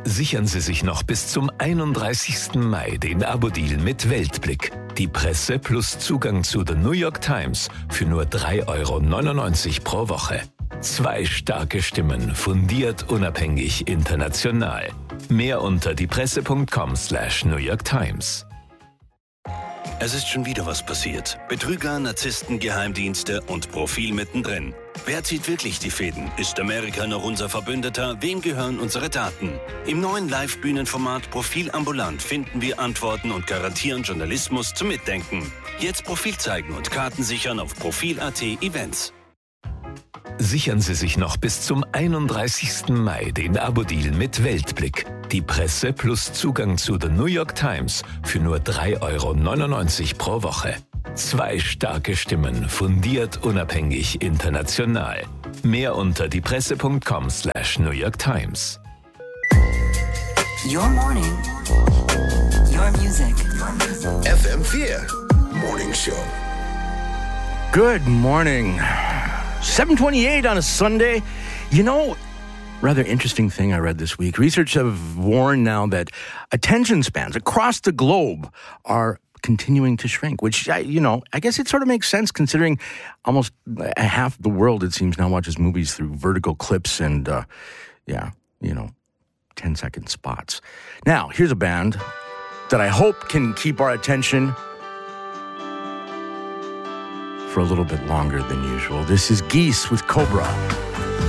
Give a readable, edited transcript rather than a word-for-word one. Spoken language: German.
Sichern Sie sich noch bis zum 31. Mai den Abo-Deal mit Weltblick. Die Presse plus Zugang zu The New York Times für nur 3,99 € pro Woche. 2 starke Stimmen, fundiert, unabhängig, international. Mehr unter diepresse.com/New York Times. Es ist schon wieder was passiert. Betrüger, Narzissten, Geheimdienste und Profil mittendrin. Wer zieht wirklich die Fäden? Ist Amerika noch unser Verbündeter? Wem gehören unsere Daten? Im neuen Live-Bühnenformat Profil ambulant finden wir Antworten und garantieren Journalismus zum Mitdenken. Jetzt Profil zeigen und Karten sichern auf Profil.at Events. Sichern Sie sich noch bis zum 31. Mai den Abo-Deal mit Weltblick. Die Presse plus Zugang zu The New York Times für nur 3,99 € pro Woche. 2 starke Stimmen, fundiert, unabhängig, international. Mehr unter diepresse.com/New York Times. Your morning, your music. FM4 Morning Show. Good morning. 7:28 on a Sunday. You know, rather interesting thing I read this week. Research have warned now that attention spans across the globe are continuing to shrink, which, I guess it sort of makes sense considering almost half the world, it seems, now watches movies through vertical clips and, 10-second spots. Now, here's a band that I hope can keep our attention for a little bit longer than usual. This is Geese with Cobra.